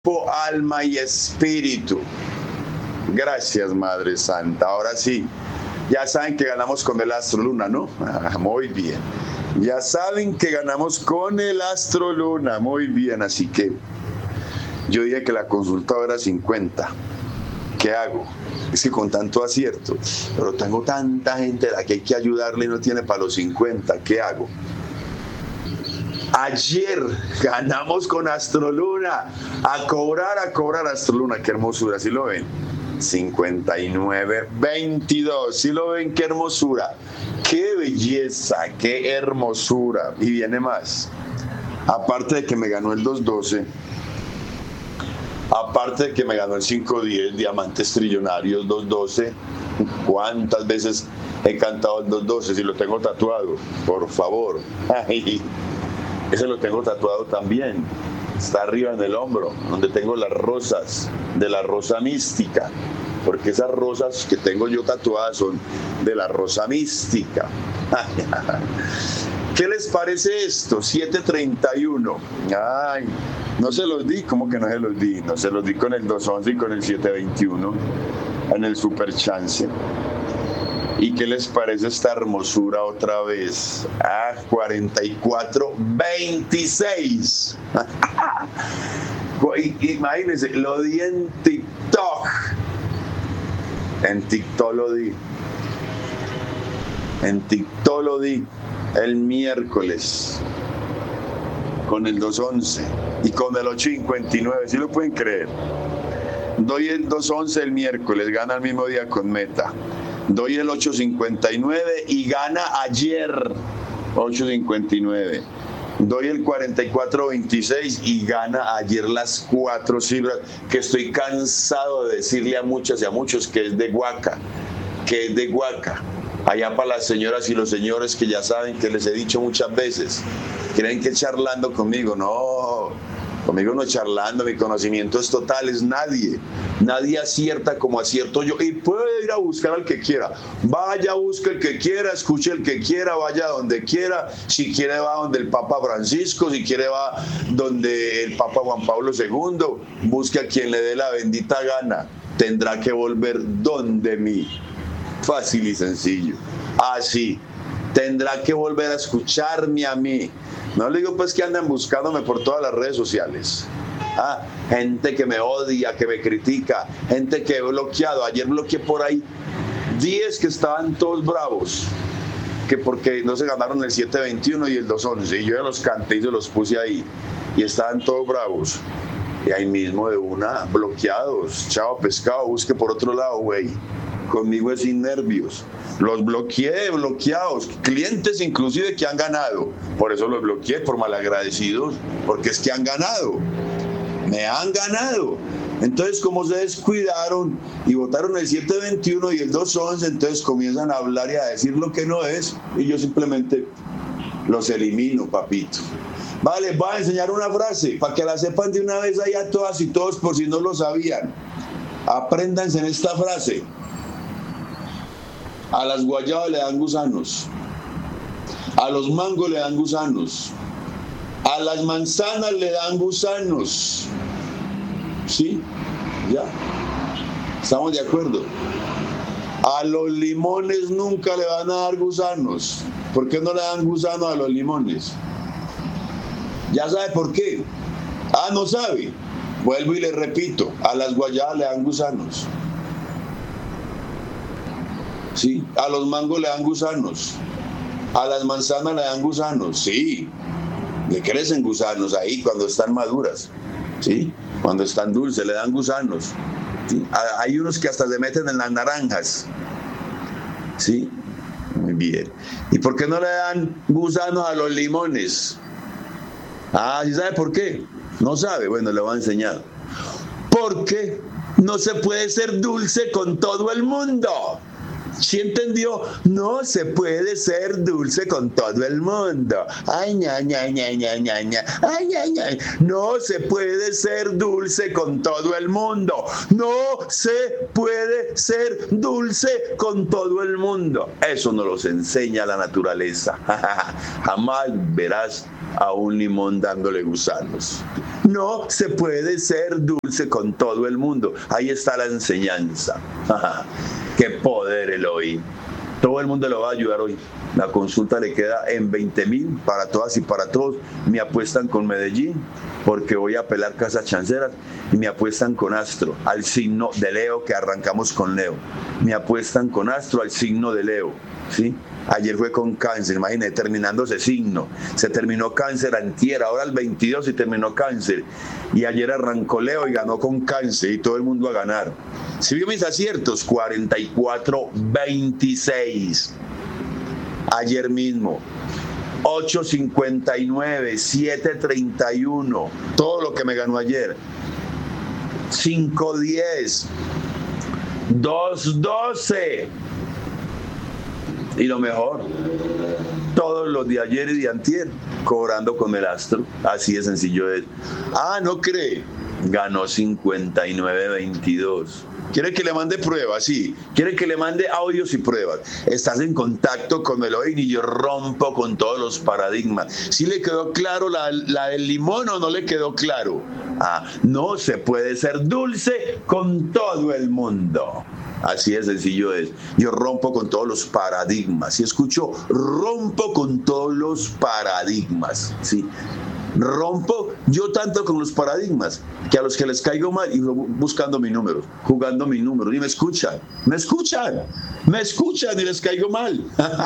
Alma y espíritu. Gracias, Madre Santa. Ahora sí, ya saben que ganamos con el Astro Luna, ¿no? Muy bien. Ya saben que ganamos con el Astro Luna. Muy bien, así que yo dije que la consulta era 50. ¿Qué hago? Es que con tanto acierto, pero tengo tanta gente a la que hay que ayudarle y no tiene para los 50. ¿Qué hago? Ayer ganamos con Astroluna. A cobrar Astroluna. Qué hermosura, ¿sí lo ven? 59-22. ¿Sí lo ven? Qué hermosura. Qué belleza, qué hermosura. Y viene más. Aparte de que me ganó el 212. Aparte de que me ganó el 510, Diamantes Trillonarios 212. ¿Cuántas veces he cantado el 212? Si lo tengo tatuado, por favor. Ay. Ese lo tengo tatuado también. Está arriba en el hombro, donde tengo las rosas de la rosa mística. Porque esas rosas que tengo yo tatuadas son de la rosa mística. ¿Qué les parece esto? 7:31. Ay, no se los di. ¿Cómo que no se los di? No se los di con el 211 y con el 721 en el super chance. ¿Y qué les parece esta hermosura otra vez? 44-26. Imagínense, lo di en TikTok. En TikTok lo di el miércoles con el 211 y con el 859. ¿Sí lo pueden creer? Doy el 211 el miércoles, gana el mismo día con Meta. Doy el 859 y gana ayer 859. Doy el 44-26 y gana ayer las 4 cifras que estoy cansado de decirle a muchas y a muchos que es de Huaca, Allá para las señoras y los señores que ya saben que les he dicho muchas veces, creen que charlando conmigo, no. Conmigo no charlando, mi conocimiento es total, es nadie acierta como acierto yo, y puede ir a buscar al que quiera, vaya, busque el que quiera, escuche el que quiera, vaya donde quiera, si quiere va donde el Papa Francisco, si quiere va donde el Papa Juan Pablo II, busque a quien le dé la bendita gana, tendrá que volver donde mí, fácil y sencillo, así, tendrá que volver a escucharme a mí. No le digo pues que andan buscándome por todas las redes sociales. Gente que me odia, que me critica, gente que he bloqueado. Ayer bloqueé por ahí 10 que estaban todos bravos, que porque no se ganaron el 721 y el 211. Y yo ya los canté y se los puse ahí. Y estaban todos bravos. Y ahí mismo de una, bloqueados. Chao pescado, busque por otro lado, güey. Conmigo es sin nervios. Los bloqueé, bloqueados, clientes inclusive que han ganado. Por eso los bloqueé, por malagradecidos, porque es que han ganado. Me han ganado. Entonces, como se descuidaron y votaron el 721 y el 211, entonces comienzan a hablar y a decir lo que no es, y yo simplemente los elimino, papito. Vale, voy a enseñar una frase para que la sepan de una vez ahí a todas y todos por si no lo sabían. Apréndanse en esta frase. A las guayabas le dan gusanos, a los mangos le dan gusanos, a las manzanas le dan gusanos. ¿Sí? Ya. ¿Estamos de acuerdo? A los limones nunca le van a dar gusanos. ¿Por qué no le dan gusanos a los limones? ¿Ya sabe por qué? No sabe. Vuelvo y le repito, a las guayabas le dan gusanos. Sí, a los mangos le dan gusanos, a las manzanas le dan gusanos, sí, le crecen gusanos ahí cuando están maduras, sí, cuando están dulces le dan gusanos, ¿sí? Hay unos que hasta se meten en las naranjas, sí, muy bien. ¿Y por qué no le dan gusanos a los limones? ¿Sí sabe por qué? No sabe, bueno, le voy a enseñar. Porque no se puede ser dulce con todo el mundo. ¿Sí entendió? No se puede ser dulce con todo el mundo. Ay, ña, ña, ña, ña, ña, ña. Ay, ña, ña. No se puede ser dulce con todo el mundo. No se puede ser dulce con todo el mundo. Eso nos los enseña la naturaleza. Jamás verás a un limón dándole gusanos. No se puede ser dulce con todo el mundo. Ahí está la enseñanza. ¡Qué poder Elohim! Todo el mundo lo va a ayudar hoy. La consulta le queda en 20.000 para todas y para todos. Me apuestan con Medellín porque voy a pelar casas chanceras y me apuestan con Astro al signo de Leo, que arrancamos con Leo. Me apuestan con Astro al signo de Leo, ¿sí? Ayer fue con Cáncer, imagínate, terminándose signo. Se terminó Cáncer antier, ahora el 22 y terminó Cáncer. Y ayer arrancó Leo y ganó con Cáncer y todo el mundo a ganar. Si vio mis aciertos, 44-26. Ayer mismo, 8.59, 7.31, todo lo que me ganó ayer. 5.10, 2.12. Y lo mejor, todos los de ayer y de antier, cobrando con el Astro. Así de sencillo es. Ah, ¿no cree? Ganó 59-22. ¿Quiere que le mande pruebas? Sí. ¿Quiere que le mande audios y pruebas? Estás en contacto con Elohim y yo rompo con todos los paradigmas. ¿Sí le quedó claro la del limón o no le quedó claro? Ah, no se puede ser dulce con todo el mundo. Así de sencillo es. Yo rompo con todos los paradigmas. Si escucho, rompo con todos los paradigmas. ¿Sí? Rompo yo tanto con los paradigmas que a los que les caigo mal y buscando mi número, jugando mi número, y me escuchan y les caigo mal.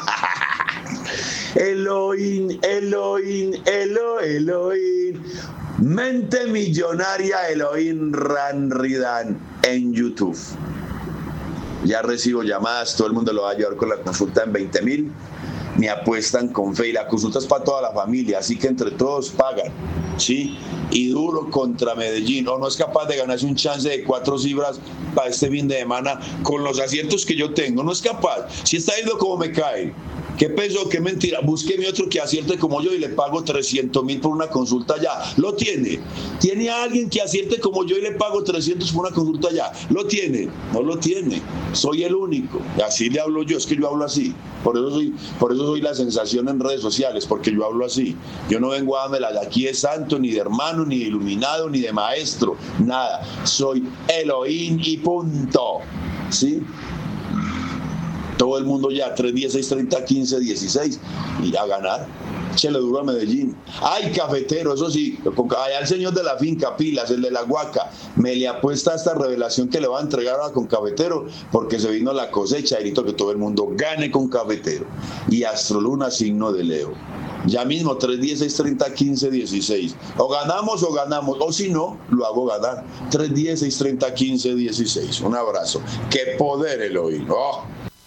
Elohim, Elohim, Elohim. Mente millonaria Elohim Ranridan en YouTube. Ya recibo llamadas, todo el mundo lo va a llevar con la consulta en 20.000. Me apuestan con fe y la consulta es para toda la familia, así que entre todos pagan, ¿sí? Y duro contra Medellín. O no es capaz de ganarse un chance de 4 cifras para este fin de semana con los aciertos que yo tengo. No es capaz. Si está yendo como me cae. ¿Qué peso? ¿Qué mentira? Búsqueme otro que acierte como yo y le pago 300.000 por una consulta ya. Lo tiene. ¿Tiene a alguien que acierte como yo y le pago 300 por una consulta ya? Lo tiene. No lo tiene. Soy el único. Y así le hablo yo. Es que yo hablo así. Por eso soy la sensación en redes sociales, porque yo hablo así. Yo no vengo a darme la de aquí de santo, ni de hermano, ni de iluminado, ni de maestro. Nada. Soy Elohim y punto. ¿Sí? Todo el mundo ya, 3, 10, 6, 30, 15, 16, y a ganar. Échale duro a Medellín. ¡Ay, cafetero! Eso sí, allá el señor de la finca, pilas, el de la Guaca, me le apuesta a esta revelación que le va a entregar ahora con cafetero, porque se vino la cosecha, y necesito que todo el mundo gane con cafetero. Y Astroluna, signo de Leo. Ya mismo, 3, 10, 6, 30, 15, 16. O ganamos, o si no, lo hago ganar. 3, 10, 6, 30, 15, 16. Un abrazo. ¡Qué poder Elohim! ¡Oh!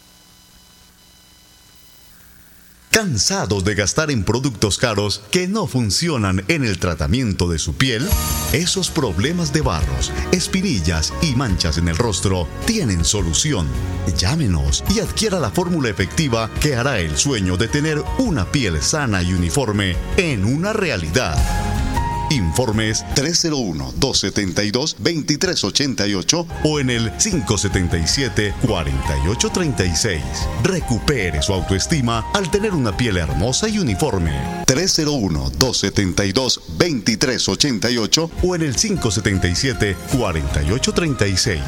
¿Cansados de gastar en productos caros que no funcionan en el tratamiento de su piel? Esos problemas de barros, espinillas y manchas en el rostro tienen solución. Llámenos y adquiera la fórmula efectiva que hará el sueño de tener una piel sana y uniforme en una realidad. Informes 301-272-2388 o en el 577-4836. Recupere su autoestima al tener una piel hermosa y uniforme. 301-272-2388 o en el 577-4836.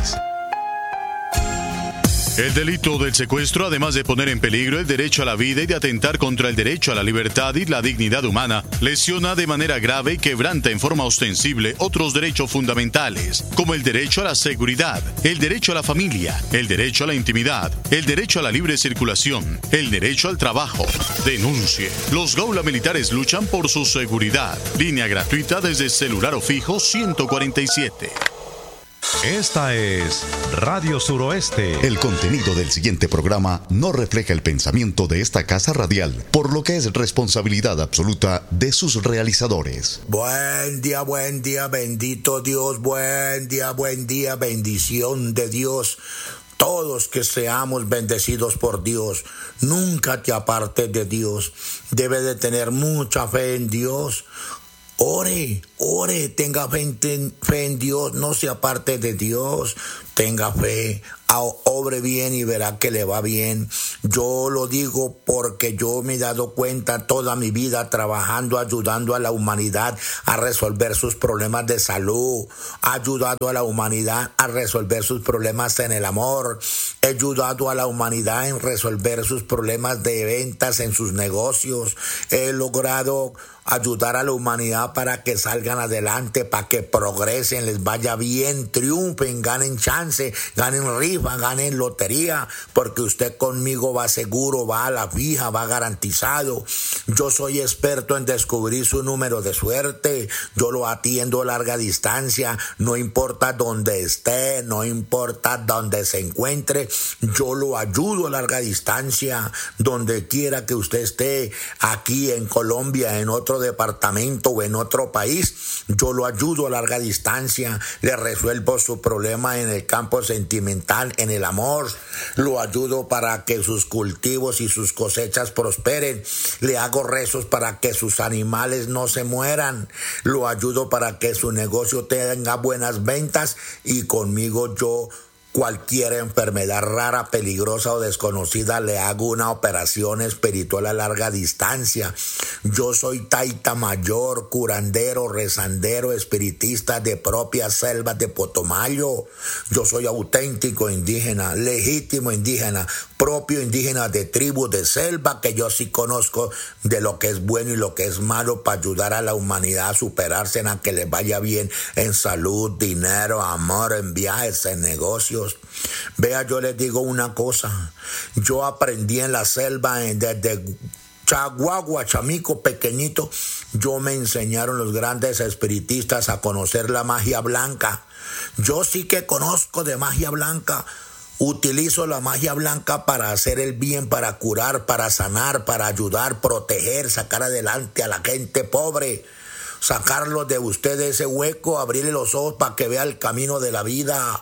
El delito del secuestro, además de poner en peligro el derecho a la vida y de atentar contra el derecho a la libertad y la dignidad humana, lesiona de manera grave y quebranta en forma ostensible otros derechos fundamentales, como el derecho a la seguridad, el derecho a la familia, el derecho a la intimidad, el derecho a la libre circulación, el derecho al trabajo. Denuncie. Los Gaula Militares luchan por su seguridad. Línea gratuita desde celular o fijo 147. Esta es Radio Suroeste. El contenido del siguiente programa no refleja el pensamiento de esta casa radial, por lo que es responsabilidad absoluta de sus realizadores. Buen día, bendito Dios, buen día, bendición de Dios. Todos que seamos bendecidos por Dios. Nunca te apartes de Dios. Debes de tener mucha fe en Dios. Ore, tenga fe en Dios, no se aparte de Dios, tenga fe, obre bien y verá que le va bien. Yo lo digo porque yo me he dado cuenta toda mi vida trabajando, ayudando a la humanidad a resolver sus problemas de salud, ayudado a la humanidad a resolver sus problemas en el amor, he ayudado a la humanidad en resolver sus problemas de ventas en sus negocios, he logrado ayudar a la humanidad para que salgan adelante, para que progresen, les vaya bien, triunfen, ganen chance, ganen rifa, ganen lotería, porque usted conmigo va seguro, va a la fija, va garantizado. Yo soy experto en descubrir su número de suerte, yo lo atiendo a larga distancia, no importa dónde esté, no importa dónde se encuentre, yo lo ayudo a larga distancia, donde quiera que usted esté, aquí en Colombia, en otro departamento o en otro país, yo lo ayudo a larga distancia, le resuelvo su problema en el campo sentimental, en el amor, lo ayudo para que sus cultivos y sus cosechas prosperen, le hago rezos para que sus animales no se mueran, lo ayudo para que su negocio tenga buenas ventas y conmigo yo cualquier enfermedad rara, peligrosa o desconocida, le hago una operación espiritual a larga distancia. Yo soy taita mayor, curandero, rezandero, espiritista de propias selvas de Putumayo. Yo soy auténtico indígena, legítimo indígena, propio indígena de tribu de selva, que yo sí conozco de lo que es bueno y lo que es malo para ayudar a la humanidad a superarse, a que les vaya bien en salud, dinero, amor, en viajes, en negocios. Vea, yo les digo una cosa, yo aprendí en la selva desde Chaguagua, chamico, pequeñito, yo me enseñaron los grandes espiritistas a conocer la magia blanca. Yo sí que conozco de magia blanca. Utilizo la magia blanca para hacer el bien, para curar, para sanar, para ayudar, proteger, sacar adelante a la gente pobre, sacarlo de usted de ese hueco, abrirle los ojos para que vea el camino de la vida.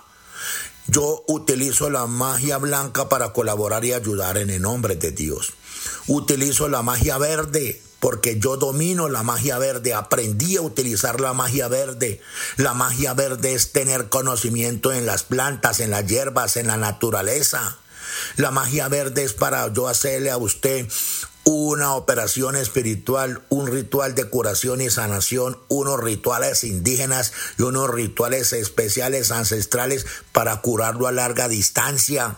Yo utilizo la magia blanca para colaborar y ayudar en el nombre de Dios. Utilizo la magia verde porque yo domino la magia verde, aprendí a utilizar la magia verde. La magia verde es tener conocimiento en las plantas, en las hierbas, en la naturaleza. La magia verde es para yo hacerle a usted una operación espiritual, un ritual de curación y sanación, unos rituales indígenas y unos rituales especiales ancestrales para curarlo a larga distancia.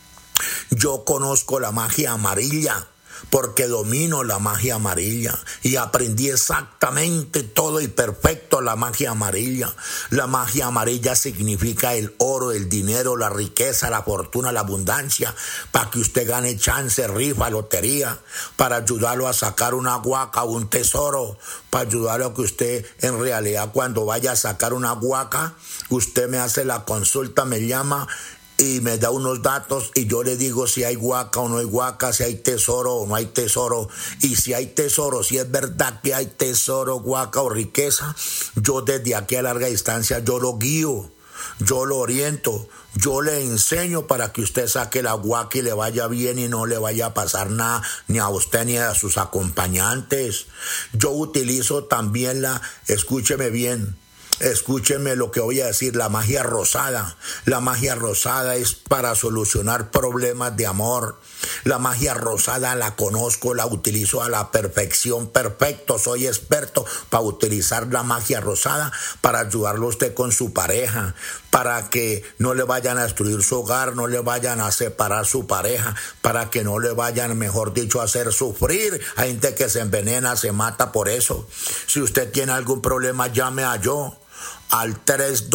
Yo conozco la magia amarilla porque domino la magia amarilla y aprendí exactamente todo y perfecto la magia amarilla. La magia amarilla significa el oro, el dinero, la riqueza, la fortuna, la abundancia, para que usted gane chance, rifa, lotería, para ayudarlo a sacar una huaca o un tesoro, para ayudarlo a que usted en realidad cuando vaya a sacar una huaca, usted me hace la consulta, me llama y me da unos datos y yo le digo si hay huaca o no hay huaca, si hay tesoro o no hay tesoro. Y si hay tesoro, si es verdad que hay tesoro, huaca o riqueza, yo desde aquí a larga distancia yo lo guío, yo lo oriento, yo le enseño para que usted saque la huaca y le vaya bien y no le vaya a pasar nada ni a usted ni a sus acompañantes. Yo utilizo también escúcheme bien, escúchenme lo que voy a decir, la magia rosada. La magia rosada es para solucionar problemas de amor. La magia rosada la conozco, la utilizo a la perfección, perfecto, soy experto para utilizar la magia rosada para ayudarlo a usted con su pareja, para que no le vayan a destruir su hogar, no le vayan a separar su pareja, para que no le vayan, mejor dicho, a hacer sufrir. Hay gente que se envenena, se mata por eso. Si usted tiene algún problema, llame a yo al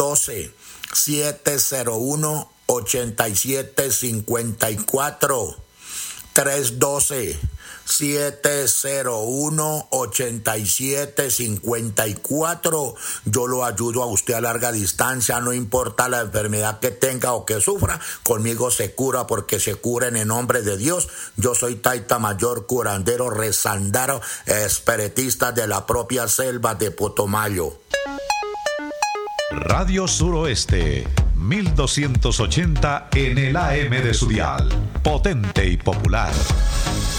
312-701-8754. 312-701-8754. Yo lo ayudo a usted a larga distancia, no importa la enfermedad que tenga o que sufra, conmigo se cura porque se cura en el nombre de Dios. Yo soy taita mayor, curandero, rezandaro, espiritista de la propia selva de Putumayo. Radio Suroeste, 1280 en el AM de su dial. Potente y popular.